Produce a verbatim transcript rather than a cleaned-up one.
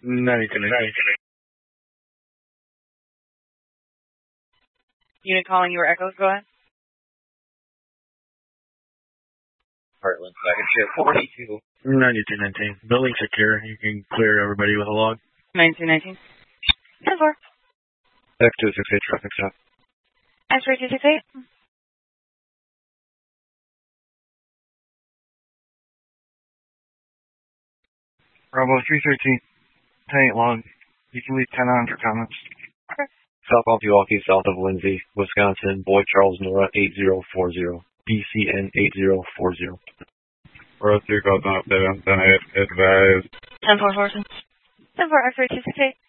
ninety-two nineteen. Unit calling your echoes, go ahead. Heartland, second shift, forty-two. ninety-two nineteen. Building secure. You can clear everybody with a log. ninety-two nineteen. ten four. X two six eight, traffic stop. X-ray two six eight. Bravo three thirteen. ten eight log. You can leave ten on for comments. Okay. Southbound Pewaukee, south of Lindsay, Wisconsin, Boy Charles Nora eight zero four zero. B C N eight zero four zero. four oh three, call down up there, then I advise. ten four four. ten four, X-ray two six eight.